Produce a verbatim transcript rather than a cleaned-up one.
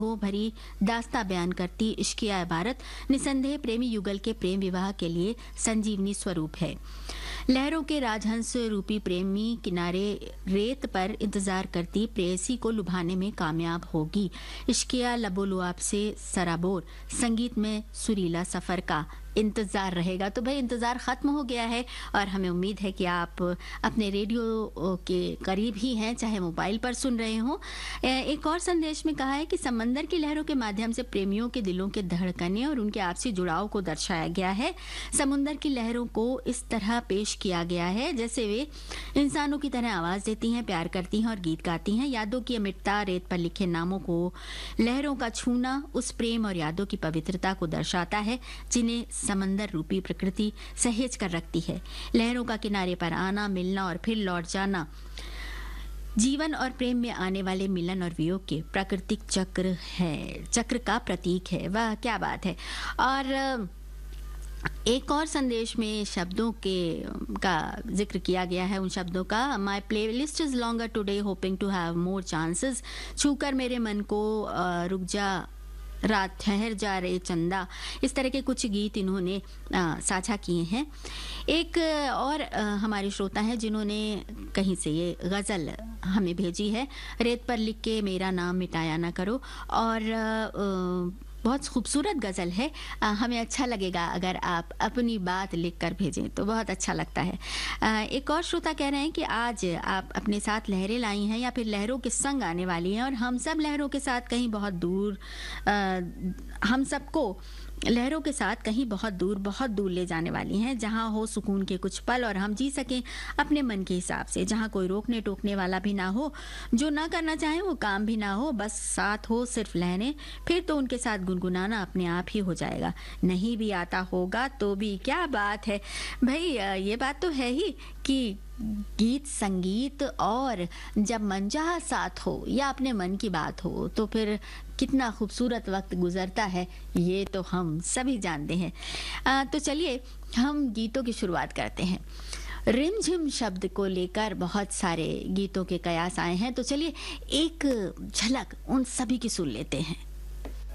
वो भरी दास्तां बयान करती इश्किया इबारत निसंदेह प्रेमी युगल के प्रेम विवाह के लिए संजीवनी स्वरूप है। लहरों के राजहंस रूपी प्रेमी किनारे रेत पर इंतजार करती प्रेयसी को लुभाने में कामयाब होगी। इश्किया लबोलुआब से सराबोर संगीत में सुरीला सफर का इंतजार रहेगा। तो भाई इंतजार खत्म हो गया है और हमें उम्मीद है कि आप अपने रेडियो के करीब ही हैं, चाहे मोबाइल पर सुन रहे हों। एक और संदेश में कहा है कि समंदर की लहरों के माध्यम से प्रेमियों के दिलों के धड़कने और उनके आपसी जुड़ाव को दर्शाया गया है। समुंदर की लहरों को इस तरह पेश किया गया है जैसे वे इंसानों की तरह आवाज देती हैं, प्यार करती हैं और गीत गाती हैं। यादों की अमृतता, रेत पर लिखे नामों को लहरों का छूना उस प्रेम और यादों की पवित्रता को दर्शाता है जिन्हें समंदर रूपी प्रकृति सहेज कर रखती है। लहरों का किनारे पर आना, मिलना और फिर लौट जाना जीवन और प्रेम में आने वाले मिलन और वियोग के प्राकृतिक चक्र है, चक्र का प्रतीक है। वाह क्या बात है। और एक और संदेश में शब्दों के का जिक्र किया गया है, उन शब्दों का my play list is longer today hoping to have more chances, छूकर मेरे मन को रुक जा रात ठहर जा रे चंदा। इस तरह के कुछ गीत इन्होंने साझा किए हैं। एक और आ, हमारे श्रोता हैं जिन्होंने कहीं से ये गज़ल हमें भेजी है, रेत पर लिख के मेरा नाम मिटाया ना करो। और आ, बहुत खूबसूरत गज़ल है। आ, हमें अच्छा लगेगा अगर आप अपनी बात लिखकर भेजें तो बहुत अच्छा लगता है। आ, एक और श्रोता कह रहे हैं कि आज आप अपने साथ लहरें लाई हैं या फिर लहरों के संग आने वाली हैं और हम सब लहरों के साथ कहीं बहुत दूर आ, हम सबको लहरों के साथ कहीं बहुत दूर बहुत दूर ले जाने वाली हैं, जहां हो सुकून के कुछ पल और हम जी सकें अपने मन के हिसाब से, जहां कोई रोकने टोकने वाला भी ना हो, जो ना करना चाहे वो काम भी ना हो, बस साथ हो सिर्फ लहरें। फिर तो उनके साथ गुनगुनाना अपने आप ही हो जाएगा। नहीं भी आता होगा तो भी क्या बात है भाई, ये बात तो है ही कि गीत संगीत और जब मनचाहा साथ हो या अपने मन की बात हो तो फिर कितना खूबसूरत वक्त गुजरता है, ये तो हम सभी जानते हैं। आ, तो चलिए हम गीतों की शुरुआत करते हैं। रिमझिम शब्द को लेकर बहुत सारे गीतों के कयास आए हैं, तो चलिए एक झलक उन सभी की सुन लेते हैं।